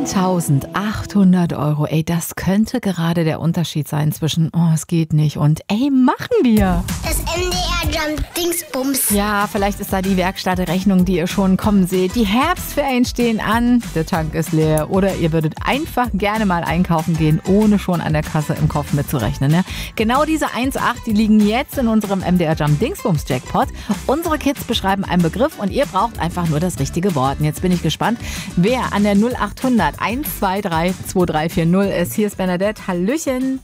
1.800 Euro. Ey, das könnte gerade der Unterschied sein zwischen, oh, es geht nicht und, ey, machen wir. Das MDR Jump Dingsbums. Ja, vielleicht ist da die Werkstattrechnung, die ihr schon kommen seht. Die Herbstferien stehen an, der Tank ist leer. Oder ihr würdet einfach gerne mal einkaufen gehen, ohne schon an der Kasse im Kopf mitzurechnen. Ne? Genau diese 1,8, die liegen jetzt in unserem MDR Jump Dingsbums Jackpot. Unsere Kids beschreiben einen Begriff und ihr braucht einfach nur das richtige Wort. Und jetzt bin ich gespannt, wer an der 0800 123 2340 ist. Hier ist Bernadette. Hallöchen.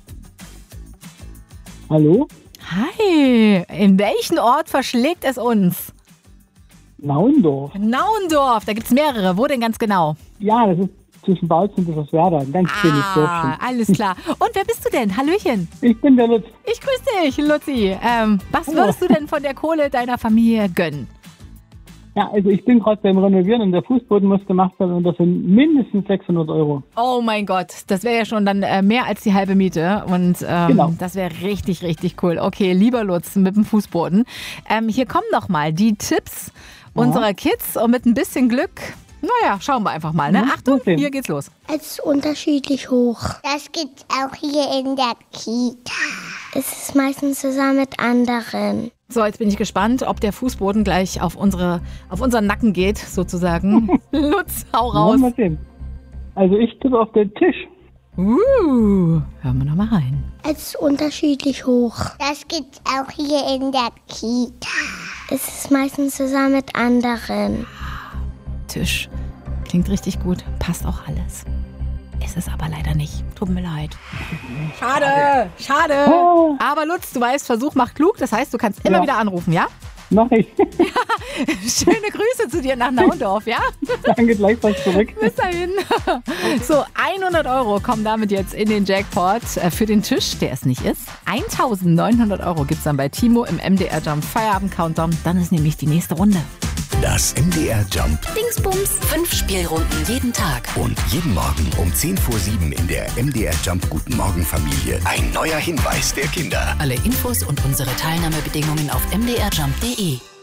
Hallo? Hi. In welchen Ort verschlägt es uns? Nauendorf. Nauendorf. Da gibt es mehrere. Wo denn ganz genau? Ja, das ist zwischen Bautzen und Bischofswerda. Ein ganz schönes Dörfchen. Alles klar. Und wer bist du denn? Hallöchen. Ich bin der Lutz. Ich grüße dich, Luzi. Was würdest du denn von der Kohle deiner Familie gönnen? Ja, also ich bin gerade beim Renovieren und der Fußboden muss gemacht werden und das sind mindestens 600 Euro. Oh mein Gott, das wäre ja schon dann mehr als die halbe Miete und Genau. Das wäre richtig, richtig cool. Okay, lieber Lutz mit dem Fußboden. Hier kommen noch mal die Tipps unserer Kids und mit ein bisschen Glück, naja, schauen wir einfach mal. Ne? Achtung, hier geht's los. Es ist unterschiedlich hoch. Das gibt's auch hier in der Kita. Es ist meistens zusammen mit anderen. So, jetzt bin ich gespannt, ob der Fußboden gleich auf unseren Nacken geht, sozusagen. Lutz, hau raus. Mal sehen. Also ich tippe auf den Tisch. Hören wir noch mal rein. Es ist unterschiedlich hoch. Das gibt's auch hier in der Kita. Es ist meistens zusammen mit anderen. Tisch. Klingt richtig gut. Passt auch alles. Ist es aber leider nicht. Tut mir leid. Schade. Oh. Aber Lutz, du weißt, Versuch macht klug. Das heißt, du kannst immer wieder anrufen, ja? Mach ich. Schöne Grüße zu dir nach Nauendorf, ja? Danke, gleichfalls zurück. Bis dahin. So, 100 Euro kommen damit jetzt in den Jackpot für den Tisch, der es nicht ist. 1.900 Euro gibt es dann bei Timo im MDR Jump Feierabend Countdown. Dann ist nämlich die nächste Runde. Das MDR Jump Dingsbums. 5 Spielrunden jeden Tag. und jeden Morgen um 10:07 in der MDR Jump Guten Morgen Familie. Ein neuer Hinweis der Kinder. Alle Infos und unsere Teilnahmebedingungen auf mdrjump.de.